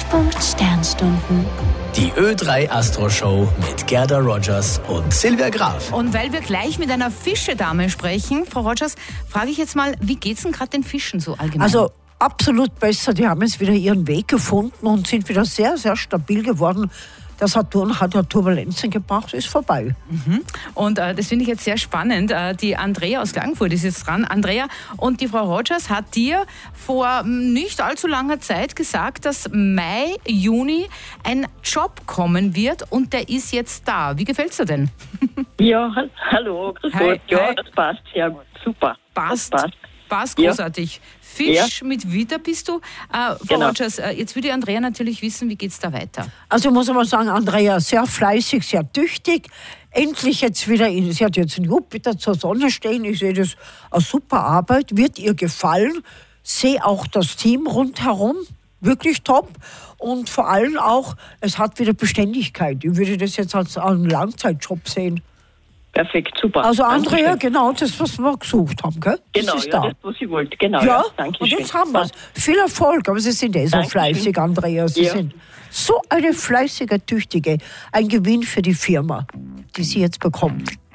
Sternstunden. Die Ö3 Astro Show mit Gerda Rogers und Silvia Graf. Und weil wir gleich mit einer Fischedame sprechen, Frau Rogers, frage ich jetzt mal, wie geht's denn gerade den Fischen so allgemein? Also absolut besser. Die haben jetzt wieder ihren Weg gefunden und sind wieder sehr, sehr stabil geworden. Der Saturn hat ja Turbulenzen gebracht, ist vorbei. Und das finde ich jetzt sehr spannend. Die Andrea aus Klagenfurt ist jetzt dran. Andrea, und die Frau Rogers hat dir vor nicht allzu langer Zeit gesagt, dass Mai, Juni ein Job kommen wird und der ist jetzt da. Wie gefällt's dir denn? Ja, hallo, grüß Gott. Ja, das passt sehr gut. Super. Passt großartig. Fisch mit Witter bist du. Frau Rogers, jetzt würde Andrea natürlich wissen, wie geht's da weiter? Also muss man sagen, Andrea, sehr fleißig, sehr tüchtig. Endlich jetzt wieder, sie hat jetzt einen Jupiter zur Sonne stehen. Ich sehe das als super Arbeit, wird ihr gefallen. Sehe auch das Team rundherum, wirklich top. Und vor allem auch, es hat wieder Beständigkeit. Ich würde das jetzt als einen Langzeitjob sehen. Perfekt, super. Also Andrea, genau das, was wir gesucht haben, gell? Genau, das ist ja, da. das, was ich wollte. Genau, Ja, danke und schön. jetzt haben wir es. Viel Erfolg, aber Sie sind so Dankeschön. fleißig, Andrea. Sie sind so eine fleißige, tüchtige. Ein Gewinn für die Firma, die Sie jetzt bekommt.